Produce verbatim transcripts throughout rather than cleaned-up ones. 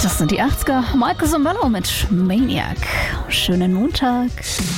Das sind die achtziger. Michael Zambello mit Maniac. Schönen Montag.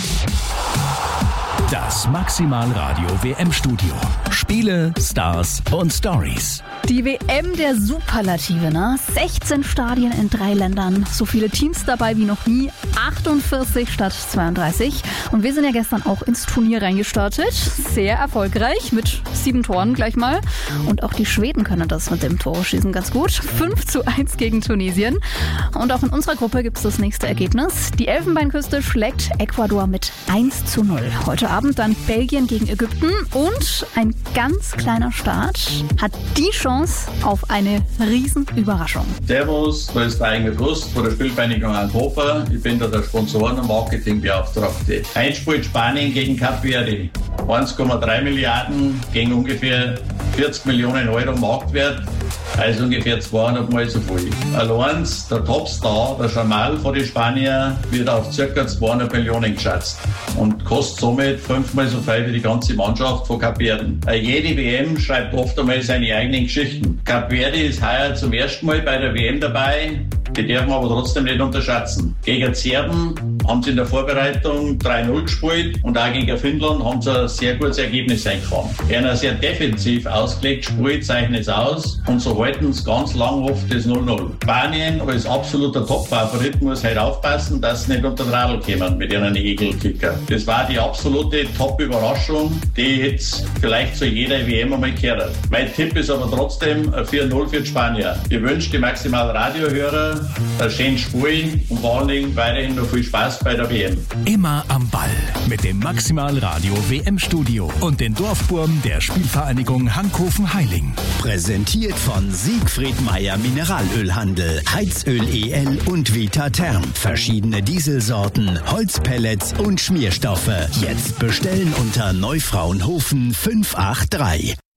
Das Maximalradio W M-Studio. Spiele, Stars und Stories. Die W M der Superlative, ne? sechzehn Stadien in drei Ländern. So viele Teams dabei wie noch nie. achtundvierzig statt zweiunddreißig. Und wir sind ja gestern auch ins Turnier reingestartet. Sehr erfolgreich mit sieben Toren gleich mal. Und auch die Schweden können das mit dem Torschießen ganz gut. fünf zu eins gegen Tunesien. Und auch in unserer Gruppe gibt es das nächste Ergebnis. Die Elfenbeinküste schlägt Ecuador mit eins zu null. Heute Abend dann Belgien gegen Ägypten. Und ein ganz kleiner Staat hat die Chance auf eine Riesenüberraschung. Servus, da ist der eigene Frust von der Spielvereinigung Hannover. Ich bin da der Sponsoren- und Marketingbeauftragte. Einspielt Spanien gegen Kap Verde. eins Komma drei Milliarden gegen ungefähr vierzig Millionen Euro Marktwert. Also ungefähr zweihundert Mal so viel. Allein der Topstar, der Jamal von den Spaniern, wird auf ca. zweihundert Millionen geschätzt und kostet somit fünfmal so viel wie die ganze Mannschaft von Kap Verde. Jede W M schreibt oft einmal seine eigenen Geschichten. Kap Verde ist heuer zum ersten Mal bei der W M dabei. Die dürfen wir aber trotzdem nicht unterschätzen. Gegen Serben haben sie in der Vorbereitung drei null gespielt und auch gegen Finnland haben sie ein sehr gutes Ergebnis eingefahren. Einer sehr defensiv ausgelegt Spiel zeichnet es aus und so halten sie ganz lang oft das null null. Spanien als absoluter Top-Favorit muss halt aufpassen, dass sie nicht unter den Radl kommen mit ihren Egelkicker. Das war die absolute Top-Überraschung, die jetzt vielleicht zu jeder W M einmal gehört. Mein Tipp ist aber trotzdem vier null für die Spanier. Ich wünsche die Maximal-Radiohörer ein schönes Spiel und vor allen Dingen weiterhin noch viel Spaß bei der W M. Immer am Ball mit dem Maximalradio W M-Studio und den Dorfburm der Spielvereinigung Hankhofen-Heiling. Präsentiert von Siegfried Meyer Mineralölhandel, Heizöl E L und Vita Therm. Verschiedene Dieselsorten, Holzpellets und Schmierstoffe. Jetzt bestellen unter Neufraunhofen fünf acht drei.